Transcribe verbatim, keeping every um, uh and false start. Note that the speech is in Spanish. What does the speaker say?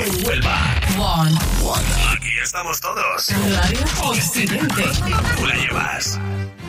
en Huelva. One. One. Aquí estamos todos. Radio Occidente. Tú la llevas.